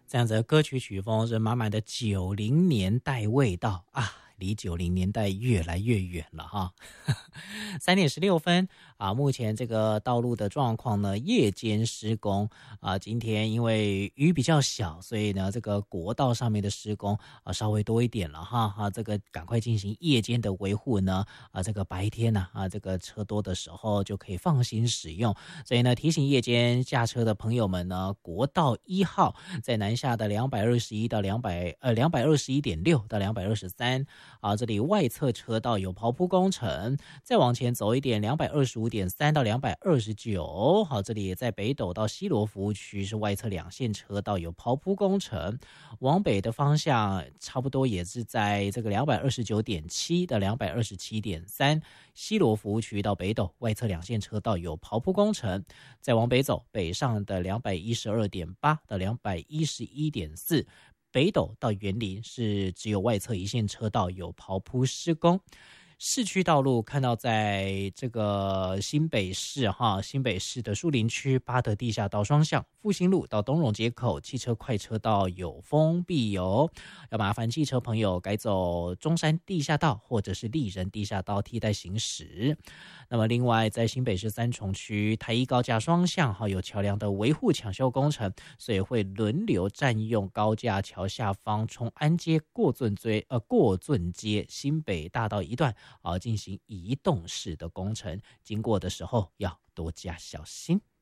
这样子的歌曲曲风是满满的90年代味道啊，离90年代越来越远了哈。3:16啊，目前这个道路的状况呢，夜间施工啊，今天因为雨比较小，所以呢，这个国道上面的施工啊稍微多一点了哈，这个赶快进行夜间的维护呢，啊，这个白天呢这个车多的时候就可以放心使用，所以呢，提醒夜间驾车的朋友们呢，国道1号在南下的221到221.6到223啊，这里外侧车道有刨铺工程，再往前走一点225.3到229，好，这里在北斗到西螺服务区是外侧两线车道有刨铺工程，往北的方向差不多也是在这个229.7到227.3，西螺服务区到北斗外侧两线车道有刨铺工程，再往北走，北上的212.8到211.4。北斗到园林是只有外侧一线车道有刨铺施工，市区道路看到在这个新北市的树林区八德地下道双向复兴路到东荣街口汽车快车道有封闭哦，要麻烦汽车朋友改走中山地下道或者是立人地下道替代行驶。那么另外在新北市三重区台一高架双向有桥梁的维护抢修工程，所以会轮流占用高架桥下方从安街过圳街新北大道一段进行移动式的工程，经过的时候要多加小心。